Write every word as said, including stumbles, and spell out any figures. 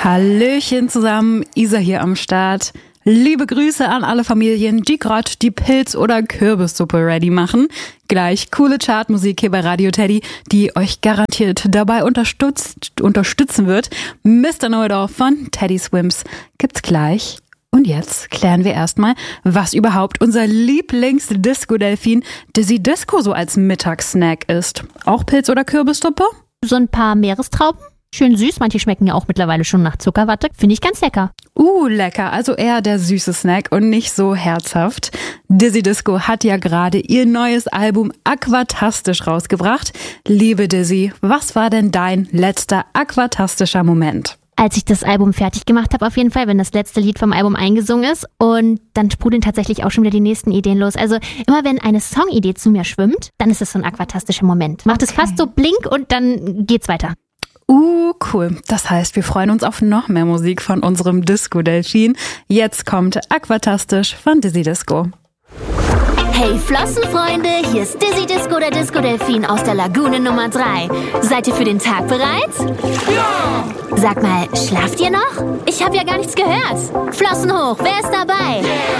Hallöchen zusammen, Isa hier am Start. Liebe Grüße an alle Familien, die gerade die Pilz- oder Kürbissuppe ready machen. Gleich coole Chartmusik hier bei Radio Teddy, die euch garantiert dabei unterstützt, unterstützen wird. Mister Know-it-all von Teddy Swims gibt's gleich. Und jetzt klären wir erstmal, was überhaupt unser Lieblings-Disco-Delfin Dizzy Disco so als Mittagssnack ist. Auch Pilz- oder Kürbissuppe? So ein paar Meerestrauben. Schön süß, manche schmecken ja auch mittlerweile schon nach Zuckerwatte. Finde ich ganz lecker. Uh, lecker. Also eher der süße Snack und nicht so herzhaft. Dizzy Disco hat ja gerade ihr neues Album Aquatastisch rausgebracht. Liebe Dizzy, was war denn dein letzter aquatastischer Moment? Als ich das Album fertig gemacht habe, auf jeden Fall, wenn das letzte Lied vom Album eingesungen ist. Und dann sprudeln tatsächlich auch schon wieder die nächsten Ideen los. Also immer wenn eine Songidee zu mir schwimmt, dann ist es so ein aquatastischer Moment. Macht es fast so blink und dann geht's weiter. Uh, cool. Das heißt, wir freuen uns auf noch mehr Musik von unserem Disco-Delfin. Jetzt kommt Aquatastisch von Dizzy Disco. Hey Flossenfreunde, hier ist Dizzy Disco, der Disco-Delfin aus der Lagune Nummer drei. Seid ihr für den Tag bereit? Ja! Sag mal, schlaft ihr noch? Ich habe ja gar nichts gehört. Flossen hoch, wer ist dabei? Yeah.